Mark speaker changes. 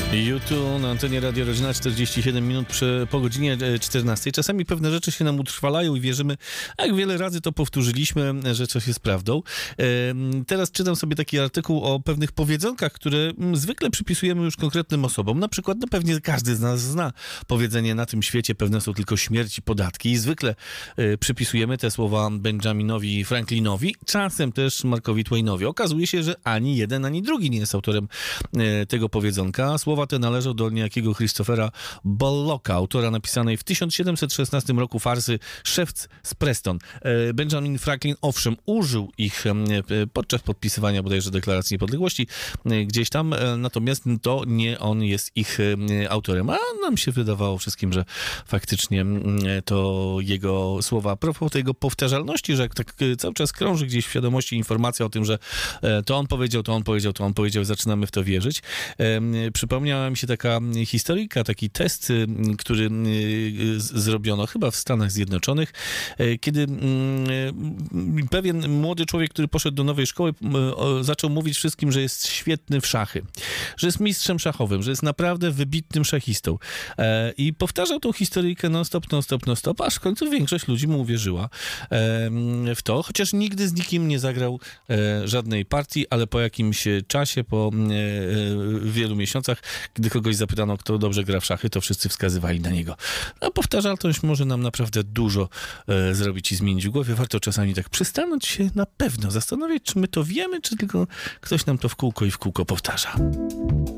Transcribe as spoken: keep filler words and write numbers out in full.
Speaker 1: YouTube na antenie Radio Rodzina, czterdzieści siedem minut przy, po godzinie czternastej. Czasami pewne rzeczy się nam utrwalają i wierzymy, jak wiele razy to powtórzyliśmy, że coś jest prawdą. Teraz czytam sobie taki artykuł o pewnych powiedzonkach, które zwykle przypisujemy już konkretnym osobom. Na przykład, no pewnie każdy z nas zna powiedzenie: na tym świecie pewne są tylko śmierć i podatki. I zwykle przypisujemy te słowa Benjaminowi Franklinowi, czasem też Markowi Twainowi. Okazuje się, że ani jeden, ani drugi nie jest autorem tego powiedzonka. Słowa te należą do niejakiego Christophera Bullocka, autora napisanej w tysiąc siedemset szesnastym roku farsy Szewc z Preston. Benjamin Franklin, owszem, użył ich podczas podpisywania bodajże Deklaracji Niepodległości gdzieś tam, natomiast to nie on jest ich autorem. A nam się wydawało wszystkim, że faktycznie to jego słowa. A propos tej jego powtarzalności, że tak cały czas krąży gdzieś w świadomości informacja o tym, że to on powiedział, to on powiedział, to on powiedział, zaczynamy w to wierzyć. Przypomniała mi się taka historyjka, taki test, który zrobiono chyba w Stanach Zjednoczonych, kiedy pewien młody człowiek, który poszedł do nowej szkoły, zaczął mówić wszystkim, że jest świetny w szachy, że jest mistrzem szachowym, że jest naprawdę wybitnym szachistą. I powtarzał tą historyjkę non-stop, non-stop, non-stop, aż w końcu większość ludzi mu uwierzyła w to, chociaż nigdy z nikim nie zagrał żadnej partii, ale po jakimś czasie, po wielu miesiącach, gdy kogoś zapytano, kto dobrze gra w szachy, to wszyscy wskazywali na niego. A powtarzalność może nam naprawdę dużo e, zrobić i zmienić w głowie. Warto czasami tak przystanąć się na pewno, zastanowić, czy my to wiemy, czy tylko ktoś nam to w kółko i w kółko powtarza.